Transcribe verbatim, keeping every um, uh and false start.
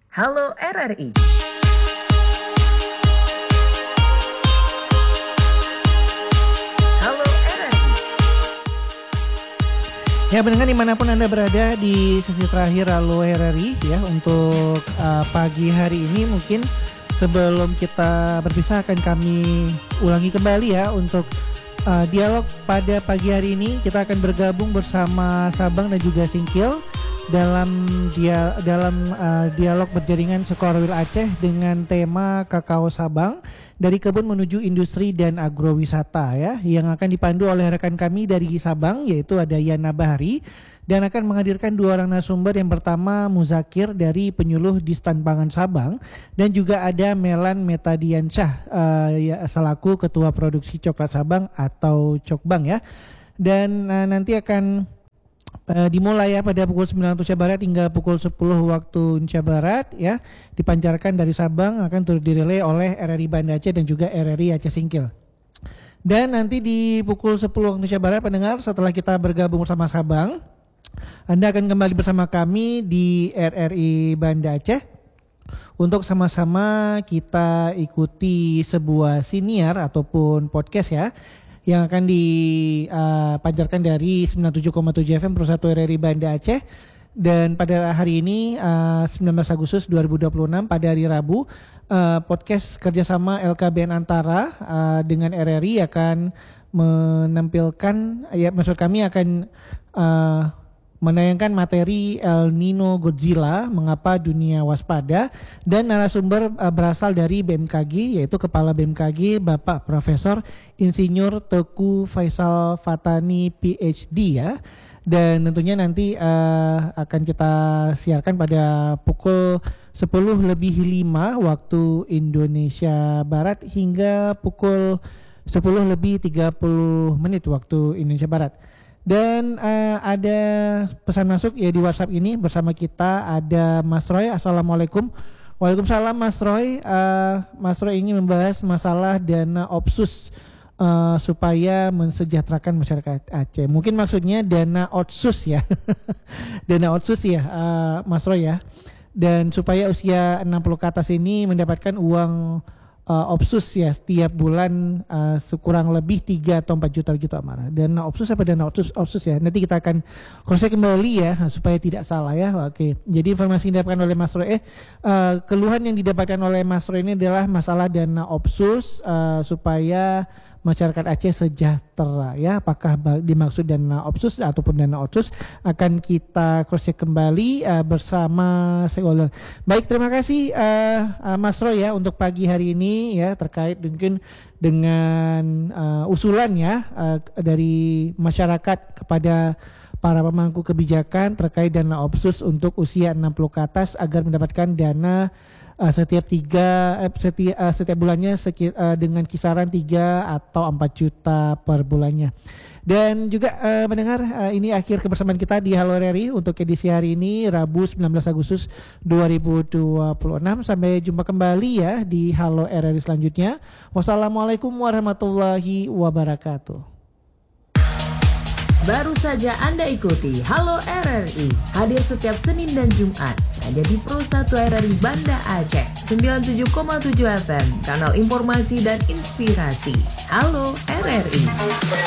Halo R R I. Halo R R I. Ya, pendengar dimanapun Anda berada di sesi terakhir Halo R R I ya untuk uh, pagi hari ini, mungkin sebelum kita berpisah akan kami ulangi kembali ya untuk uh, dialog pada pagi hari ini. Kita akan bergabung bersama Sabang dan juga Singkil dalam dia dalam uh, dialog berjaringan Sukorwil Aceh dengan tema Kakao Sabang dari kebun menuju industri dan agrowisata ya, yang akan dipandu oleh rekan kami dari Sabang, yaitu ada Yana Bahari, dan akan menghadirkan dua orang narasumber. Yang pertama Muzakir dari penyuluh di Stan Pangan Sabang, dan juga ada Melan Metadiansyah uh, ya, selaku ketua produksi coklat Sabang atau Cokbang ya. Dan uh, nanti akan Uh, dimulai ya pada pukul sembilan waktu Indonesia Barat hingga pukul sepuluh waktu Indonesia Barat ya, dipancarkan dari Sabang, akan turut direlay oleh R R I Banda Aceh dan juga R R I Aceh Singkil. Dan nanti di pukul sepuluh waktu Indonesia Barat, pendengar, setelah kita bergabung bersama Sabang, Anda akan kembali bersama kami di R R I Banda Aceh untuk sama-sama kita ikuti sebuah siniar ataupun podcast ya, yang akan dipancarkan uh, dari sembilan puluh tujuh koma tujuh F M Pro satu R R I Banda Aceh. Dan pada hari ini uh, sembilan belas Agustus dua ribu dua puluh enam pada hari Rabu, uh, podcast kerjasama L K B N Antara uh, dengan R R I akan menampilkan, ya maksud kami akan uh, menayangkan materi El Nino Godzilla, mengapa dunia waspada, dan narasumber uh, berasal dari B M K G, yaitu Kepala B M K G Bapak Profesor Insinyur Teku Faisal Fatani P H D ya. Dan tentunya nanti uh, akan kita siarkan pada pukul sepuluh lebih lima waktu Indonesia Barat hingga pukul sepuluh lebih tiga puluh menit waktu Indonesia Barat. Dan uh, ada pesan masuk ya di WhatsApp ini bersama kita, ada Mas Roy. Assalamualaikum. Waalaikumsalam Mas Roy. uh, Mas Roy ingin membahas masalah dana Opsus uh, supaya mensejahterakan masyarakat Aceh. Mungkin maksudnya dana Otsus ya. Dana Otsus ya uh, Mas Roy ya. Dan supaya usia enam puluh ke atas ini mendapatkan uang Uh, Opsus ya setiap bulan uh, sekurang lebih tiga atau empat juta gitu amarah. Dana Opsus apa dana Opsus Opsus ya. Nanti kita akan cross check kembali ya supaya tidak salah ya. Oke. Jadi informasi yang didapatkan oleh Mas Roy eh uh, keluhan yang didapatkan oleh Mas Roy ini adalah masalah dana Opsus uh, supaya masyarakat Aceh sejahtera ya. Apakah dimaksud dana Opsus ataupun dana Otsus, akan kita cross check kembali uh, bersama stakeholder. Baik, terima kasih uh, uh, Mas Roy ya untuk pagi hari ini ya, terkait mungkin dengan uh, usulan ya uh, dari masyarakat kepada para pemangku kebijakan terkait dana Opsus untuk usia enam puluh ke atas agar mendapatkan dana Uh, setiap tiga uh, setiap, uh, setiap bulannya seki, uh, dengan kisaran tiga atau empat juta per bulannya. Dan juga uh, mendengar uh, ini akhir kebersamaan kita di Halo R R I untuk edisi hari ini Rabu sembilan belas Agustus dua ribu dua puluh enam. Sampai jumpa kembali ya di Halo R R I selanjutnya. Wassalamualaikum warahmatullahi wabarakatuh. Baru saja Anda ikuti Halo R R I, hadir setiap Senin dan Jumat hanya di Pro satu R R I Banda Aceh sembilan puluh tujuh koma tujuh F M, kanal informasi dan inspirasi. Halo R R I.